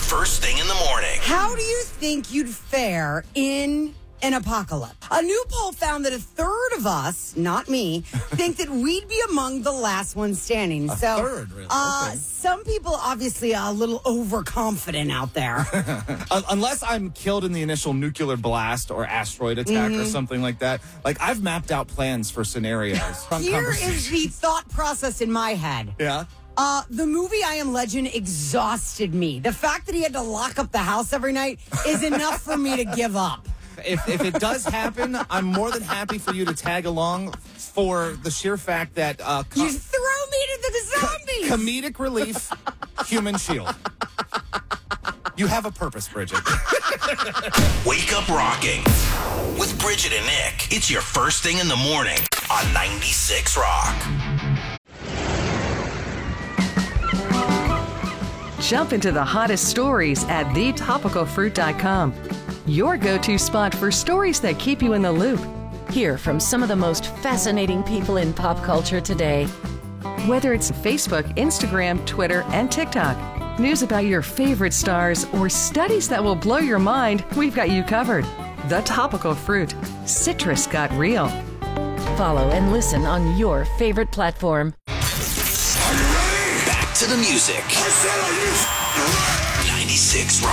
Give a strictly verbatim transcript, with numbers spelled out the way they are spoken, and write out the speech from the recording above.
first thing in the morning. How do you think you'd fare in an apocalypse? A new poll found that a third of us, not me, think that we'd be among the last ones standing. A so, third, really? Uh, Okay. Some people obviously are a little overconfident out there. uh, unless I'm killed in the initial nuclear blast or asteroid attack Mm-hmm. or something like that. Like, I've mapped out plans for scenarios. Fun Here is conversation. the thought process in my head. Yeah? Uh, the movie I Am Legend exhausted me. The fact that he had to lock up the house every night is enough for me to give up. If, if it does happen, I'm more than happy for you to tag along for the sheer fact that uh, co- You throw me to the zombies! comedic relief, human shield. You have a purpose, Bridget. Wake up rocking with Bridget and Nick. It's your first thing in the morning on ninety-six Rock. Jump into the hottest stories at the topical fruit dot com. Your go-to spot for stories that keep you in the loop. Hear from some of the most fascinating people in pop culture today. Whether it's Facebook, Instagram, Twitter, and TikTok, news about your favorite stars, or studies that will blow your mind, we've got you covered. The Topical Fruit. Citrus got real. Follow and listen on your favorite platform. Back to the music. ninety-six Rock.